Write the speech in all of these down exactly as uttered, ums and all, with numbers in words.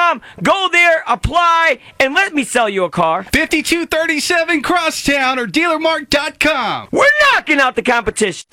com. Go there, apply, and let me sell you a car. fifty-two thirty-seven Crosstown or dealer mark dot com. We're knocking out the competition.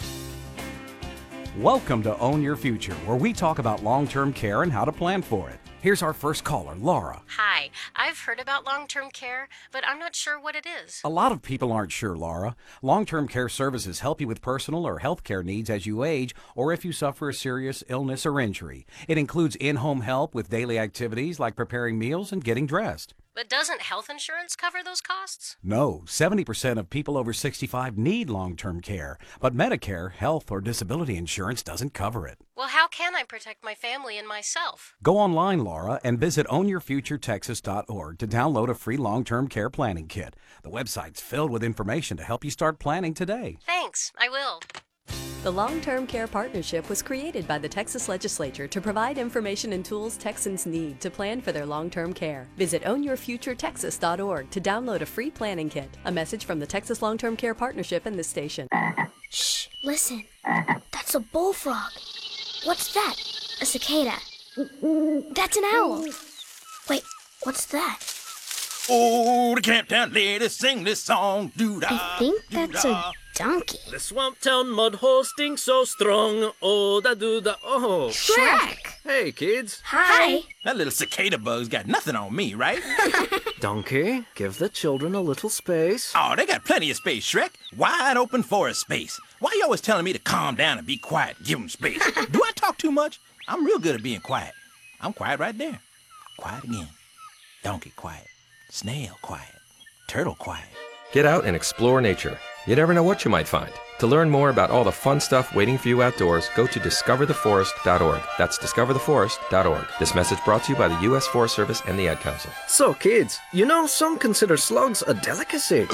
Welcome to Own Your Future, where we talk about long-term care and how to plan for it. Here's our first caller, Laura. Hi, I've heard about long-term care, but I'm not sure what it is. A lot of people aren't sure, Laura. Long-term care services help you with personal or health care needs as you age or if you suffer a serious illness or injury. It includes in-home help with daily activities like preparing meals and getting dressed. But doesn't health insurance cover those costs? No, seventy percent of people over sixty-five need long-term care, but Medicare, health, or disability insurance doesn't cover it. Well, how can I protect my family and myself? Go online, Laura, and visit own your future texas dot org to download a free long-term care planning kit. The website's filled with information to help you start planning today. Thanks, I will. The Long-Term Care Partnership was created by the Texas Legislature to provide information and tools Texans need to plan for their long-term care. Visit own your future texas dot org to download a free planning kit. A message from the Texas Long-Term Care Partnership and this station. Shh, listen. That's a bullfrog. What's that? A cicada. That's an owl. Wait, what's that? Oh, the Camptown ladies sing this song. Doo-dah, I think that's doo-dah. a donkey. The Swamp Town mud hole stinks so strong. Oh, da do da oh. Shrek! Hey, kids. Hi. That little cicada bug's got nothing on me, right? Donkey, give the children a little space. Oh, they got plenty of space, Shrek. Wide open forest space. Why you always telling me to calm down and be quiet? Give them space. Do I talk too much? I'm real good at being quiet. I'm quiet right there. Quiet again. Donkey quiet. Snail quiet. Turtle quiet. Get out and explore nature. You never know what you might find. To learn more about all the fun stuff waiting for you outdoors, go to discover the forest dot org. That's discover the forest dot org. This message brought to you by the U S Forest Service and the Ad Council. So, kids, you know some consider slugs a delicacy.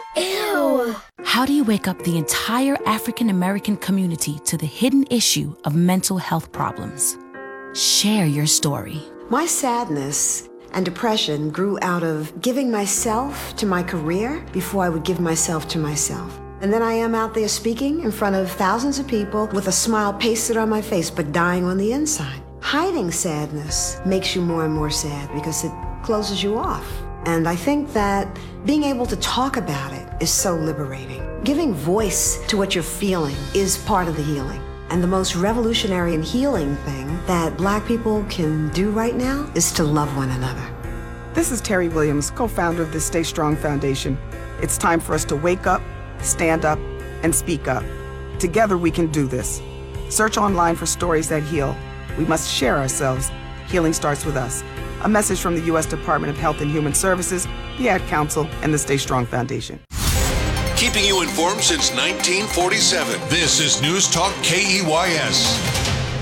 Ew. How do you wake up the entire African American community to the hidden issue of mental health problems? Share your story. My sadness and depression grew out of giving myself to my career before I would give myself to myself. And then I am out there speaking in front of thousands of people with a smile pasted on my face, but dying on the inside. Hiding sadness makes you more and more sad because it closes you off. And I think that being able to talk about it is so liberating. Giving voice to what you're feeling is part of the healing. And the most revolutionary and healing thing that Black people can do right now is to love one another. This is Terry Williams, co-founder of the Stay Strong Foundation. It's time for us to wake up, stand up, and speak up. Together we can do this. Search online for stories that heal. We must share ourselves. Healing starts with us. A message from the U S Department of Health and Human Services, the Ad Council, and the Stay Strong Foundation. Keeping you informed since nineteen forty-seven. This is News Talk K E Y S.